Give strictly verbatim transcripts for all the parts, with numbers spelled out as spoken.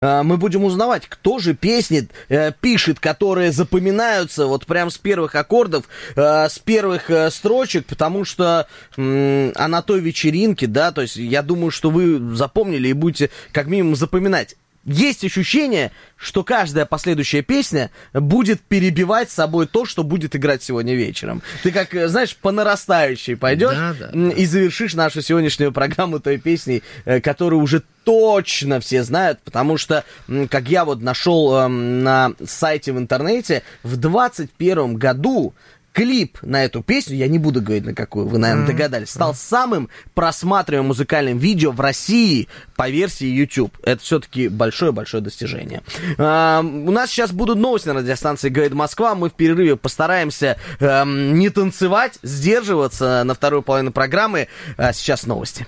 мы будем узнавать, кто же песни пишет, которые запоминаются вот прям с первых аккордов, с первых строчек, потому что а на той вечеринке, да, то есть я думаю, что вы запомнили и будете как минимум запоминать. Есть ощущение, что каждая последующая песня будет перебивать собой то, что будет играть сегодня вечером. Ты как, знаешь, по нарастающей пойдешь, да, да, да. и завершишь нашу сегодняшнюю программу той песней, которую уже точно все знают, потому что, как я вот нашел на сайте в интернете, в двадцать первом году клип на эту песню, я не буду говорить на какую, вы, наверное, догадались, стал самым просматриваемым музыкальным видео в России по версии YouTube. Это все-таки большое-большое достижение. А, у нас сейчас будут новости на радиостанции «Говорит Москва». Мы в перерыве постараемся а, не танцевать, сдерживаться на вторую половину программы. А сейчас новости.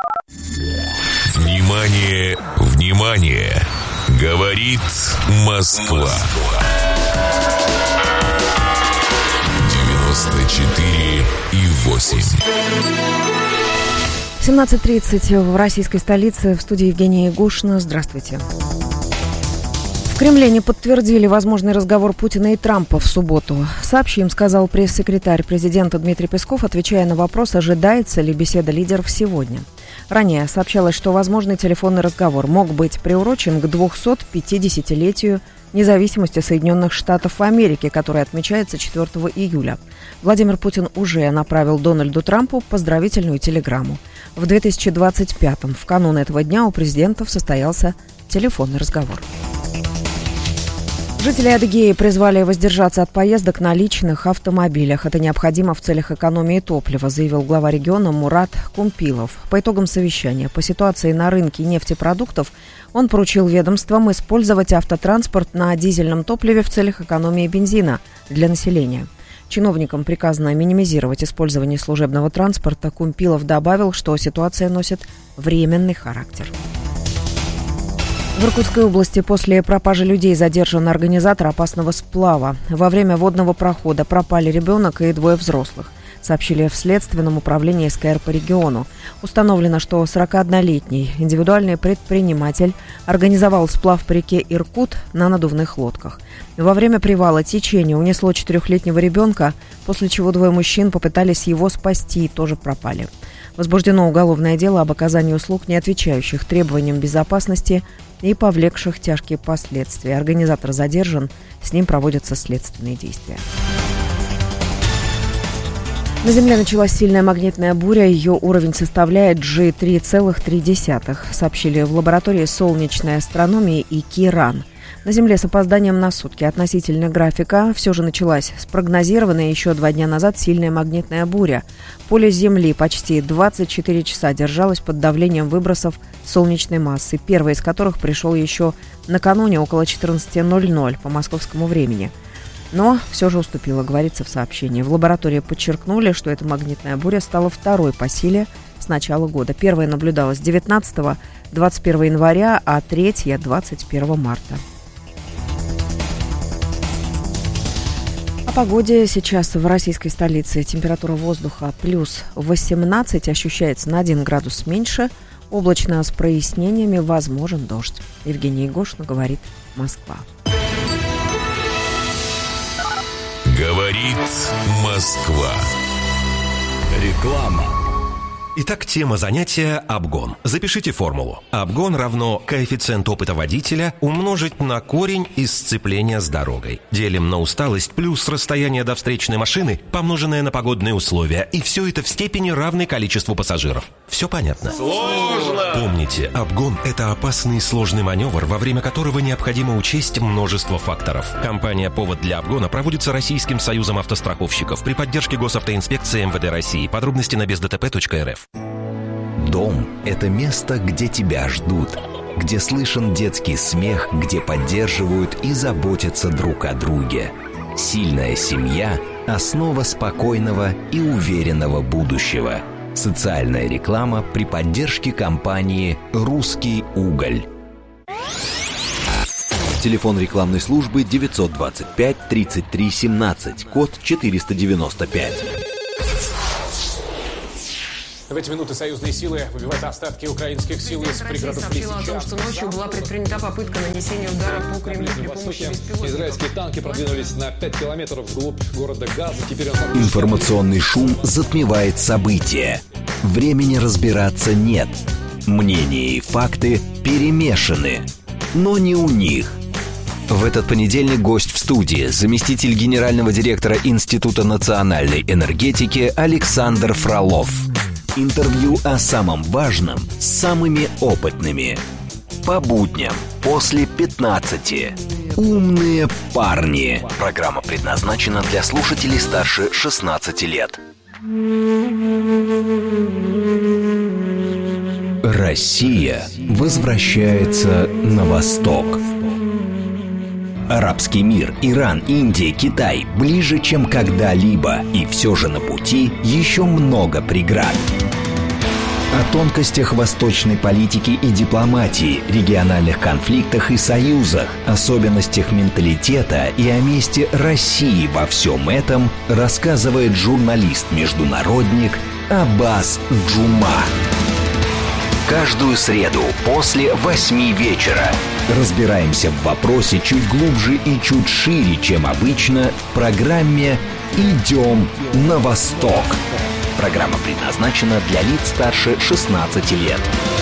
Внимание, внимание! Говорит Москва. девяносто четыре и восемь. семнадцать тридцать в российской столице. В студии Евгения Ягушина. Здравствуйте. В Кремле не подтвердили возможный разговор Путина и Трампа в субботу. Сообщим, сказал пресс-секретарь президента Дмитрий Песков, отвечая на вопрос, ожидается ли беседа лидеров сегодня. Ранее сообщалось, что возможный телефонный разговор мог быть приурочен к двухсот пятидесятилетию независимости Соединенных Штатов Америки, которая отмечается четвёртого июля. Владимир Путин уже направил Дональду Трампу поздравительную телеграмму. В две тысячи двадцать пятом, в канун этого дня, у президентов состоялся телефонный разговор. Жители Адыгеи призвали воздержаться от поездок на личных автомобилях. Это необходимо в целях экономии топлива, заявил глава региона Мурат Кумпилов. По итогам совещания по ситуации на рынке нефтепродуктов он поручил ведомствам использовать автотранспорт на дизельном топливе в целях экономии бензина для населения. Чиновникам приказано минимизировать использование служебного транспорта. Кумпилов добавил, что ситуация носит временный характер. В Иркутской области после пропажи людей задержан организатор опасного сплава. Во время водного прохода пропали ребенок и двое взрослых, сообщили в Следственном управлении эс ка эр по региону. Установлено, что сорокаоднолетний индивидуальный предприниматель организовал сплав по реке Иркут на надувных лодках. Во время привала течение унесло четырехлетнего ребенка, после чего двое мужчин попытались его спасти и тоже пропали. Возбуждено уголовное дело об оказании услуг, не отвечающих требованиям безопасности и повлекших тяжкие последствия. Организатор задержан, с ним проводятся следственные действия. На Земле началась сильная магнитная буря, ее уровень составляет джи три целых три десятых, сообщили в лаборатории солнечной астрономии и КИРАН. На Земле с опозданием на сутки относительно графика все же началась спрогнозированная еще два дня назад сильная магнитная буря. Поле Земли почти двадцать четыре часа держалось под давлением выбросов солнечной массы, первый из которых пришел еще накануне около четырнадцати ноль-ноль по московскому времени. Но все же уступила, говорится в сообщении. В лаборатории подчеркнули, что эта магнитная буря стала второй по силе с начала года. Первая наблюдалась девятнадцатого — двадцать первого января, а третья — двадцать первого марта. О погоде сейчас в российской столице. Температура воздуха плюс восемнадцать, ощущается на один градус меньше. Облачно с прояснениями, возможен дождь. Евгения Ягушина, говорит Москва. Говорит Москва. Реклама. Итак, тема занятия – обгон. Запишите формулу. Обгон равно коэффициент опыта водителя умножить на корень из сцепления с дорогой. Делим на усталость плюс расстояние до встречной машины, помноженное на погодные условия. И все это в степени равной количеству пассажиров. Все понятно? Сложно! Помните, обгон – это опасный и сложный маневр, во время которого необходимо учесть множество факторов. Компания «Повод для обгона» проводится Российским союзом автостраховщиков при поддержке Госавтоинспекции эм вэ дэ России. Подробности на без дэ тэ пэ точка эр эф. Дом – это место, где тебя ждут, где слышен детский смех, где поддерживают и заботятся друг о друге. Сильная семья – основа спокойного и уверенного будущего. Социальная реклама при поддержке компании «Русский уголь». Телефон рекламной службы девятьсот двадцать пять тридцать три семнадцать, код четыреста девяносто пять. В эти минуты союзные силы выбивают остатки украинских сил из пригородов Лисичанска. сообщила о том, что ночью была предпринята попытка нанесения удара по Кремлю при помощи беспилотников. Израильские танки продвинулись на пять километров вглубь города Газа. Теперь он... Информационный шум затмевает события. Времени разбираться нет. Мнения и факты перемешаны. Но не у них. В этот понедельник гость в студии, заместитель генерального директора Института национальной энергетики Александр Фролов. Интервью о самом важном с самыми опытными. По будням после пятнадцати. Умные парни. Программа предназначена для слушателей старше шестнадцати лет. Россия возвращается на восток. Арабский мир, Иран, Индия, Китай ближе, чем когда-либо, и все же на пути еще много преград. О тонкостях восточной политики и дипломатии, региональных конфликтах и союзах, особенностях менталитета и о месте России во всем этом рассказывает журналист-международник Аббас Джума. Каждую среду после восьми вечера разбираемся в вопросе чуть глубже и чуть шире, чем обычно, в программе «Идем на восток». Программа предназначена для лиц старше шестнадцати лет.